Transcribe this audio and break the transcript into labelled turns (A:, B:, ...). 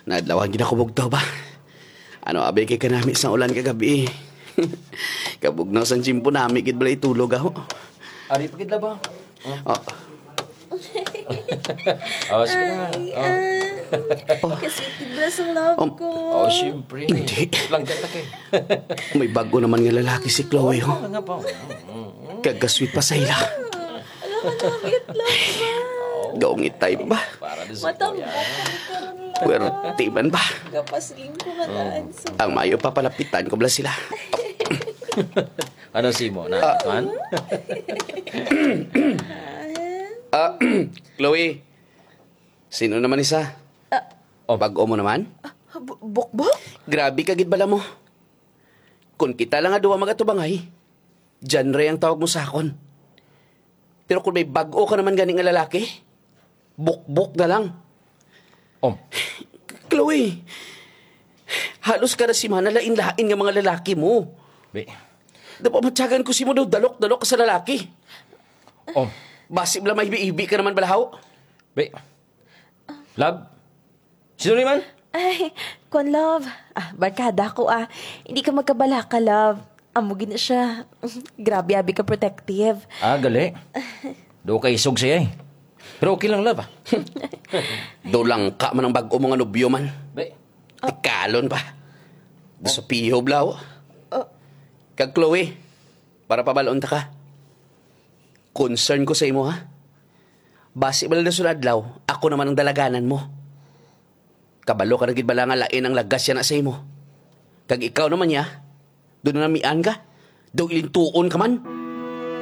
A: Nadlawan ginakubog to ba? Ano abay kay kanami sa ulan kagabi. Kabugnaw sa chimpo nami gid balay tulog ako.
B: Ari pagid la ba?
A: Oh,
B: Sige na.
C: Kasi tiblas ang love ko.
B: Siyempre.
A: Hindi.
B: Lang ka kay.
A: may bago naman nga lalaki si Chloe. Oh.
B: Nga pa.
A: Kagasweet pa sa ila.
C: Alam ka nakit lang ba?
A: Gaungit tayo ba?
B: Para din sa
C: Matambok
B: kuya.
C: ka karon lang.
A: Pwerte man ba?
C: Kapasling ko mataan sa...
A: Ang mayo papalapitan ko bala sila.
B: Ano si mo? Na, man?
A: Chloe, sino naman isa? Bago mo naman?
C: Bukbok?
A: Grabe ka gid bala mo. Kung kita lang nga duwa magatubangay, genre ang tawag mo sa akon. Pero kung may bago ka naman ganing nga lalaki, bukbok na lang. Chloe, halos ka na si mana lain-lain nga mga lalaki mo.
B: Be.
A: Napamatyagan ko si mo daw dalok-dalok ka sa lalaki.
B: Oh.
A: Basi bala may ibi ka naman balahaw.
B: Be. Love? Sino ni man?
C: Ay, kon love. Barkada ko Hindi ka magkabala ka, love. Amugin na siya. Grabe, abi ka protective.
B: Gali. Do kay isog siya eh. Pero okay lang, love
A: Dulang ka man ang bago mga nobyo man.
B: Be.
A: Tikalon pa. Do sa piho blaw. Kag Chloe, para pabalon ta ka. Concern ko sa imo ha. Basi bala na suladlaw, ako naman ang dalaganan mo. Kabalo ka na gid bala nga lain ang lagas yan na sa imo. Kag ikaw naman ya, doon na mian ka. Daw ilintuon ka man.